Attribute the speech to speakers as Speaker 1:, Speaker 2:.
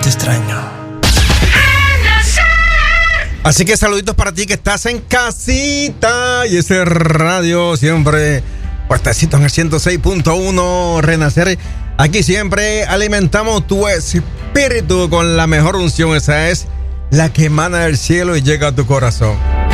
Speaker 1: extraño.
Speaker 2: Así que saluditos para ti que estás en casita y ese radio siempre puestecito en el 106.1 Renacer. Aquí siempre alimentamos tu espíritu con la mejor unción. Esa es la que emana del cielo y llega a tu corazón.